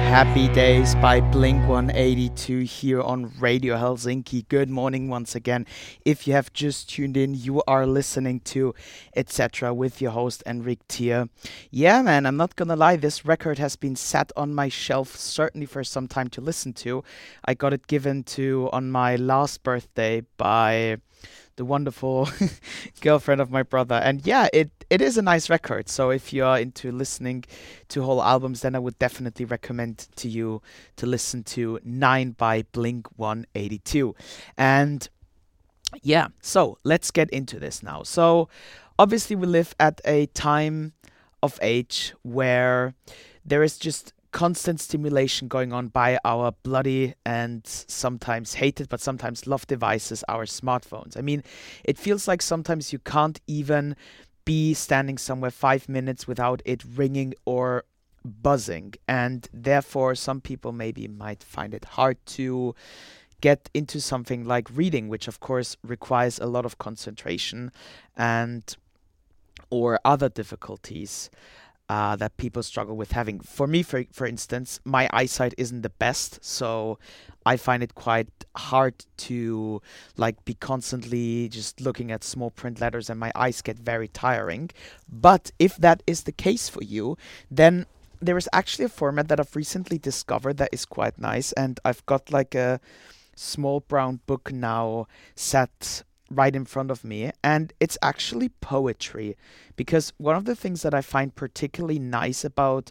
Happy Days by Blink 182 here on Radio Helsinki. Good morning once again. If you have just tuned in, you are listening to Etc. with your host Enric Thier. Yeah, man, I'm not gonna lie, this record has been sat on my shelf certainly for some time to listen to. I got it given to on my last birthday by the wonderful girlfriend of my brother. And yeah, it is a nice record. So if you are into listening to whole albums, then I would definitely recommend to you to listen to 9 by Blink 182. And yeah, so let's get into this now. So obviously we live at a time of age where there is just constant stimulation going on by our bloody and sometimes hated but sometimes loved devices, our smartphones. I mean, it feels like sometimes you can't even be standing somewhere 5 minutes without it ringing or buzzing, and therefore some people maybe might find it hard to get into something like reading, which of course requires a lot of concentration and or other difficulties that people struggle with having. For me, for instance, my eyesight isn't the best, so I find it quite hard to like be constantly just looking at small print letters, and my eyes get very tiring. But if that is the case for you, then there is actually a format that I've recently discovered that is quite nice, and I've got like a small brown book now set right in front of me, and it's actually poetry. Because one of the things that I find particularly nice about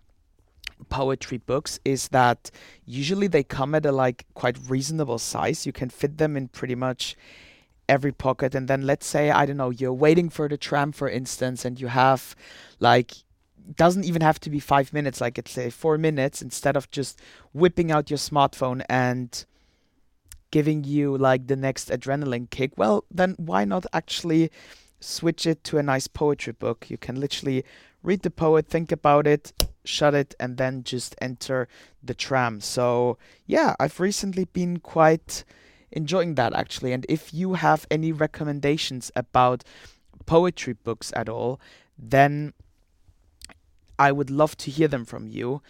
poetry books is that usually they come at a like quite reasonable size. You can fit them in pretty much every pocket. And then let's say, I don't know, you're waiting for the tram, for instance, and you have like, doesn't even have to be 5 minutes, like let's say 4 minutes, instead of just whipping out your smartphone and giving you like the next adrenaline kick. Well, then why not actually switch it to a nice poetry book? You can literally read the poet, think about it, shut it, and then just enter the tram. So yeah, I've recently been quite enjoying that actually. And if you have any recommendations about poetry books at all, then I would love to hear them from you.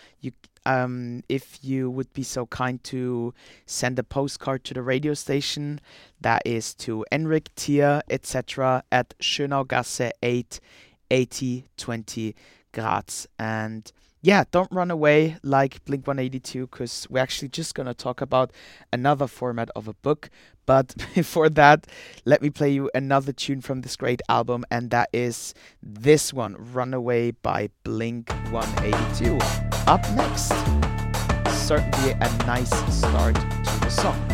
If you would be so kind to send a postcard to the radio station, that is to Enric Thier, etc. at Schönaugasse 8, 8020 Graz. And yeah, don't run away like Blink 182, because we're actually just going to talk about another format of a book. But before that, let me play you another tune from this great album, and that is this one, Runaway by Blink 182. Up next, certainly a nice start to the song.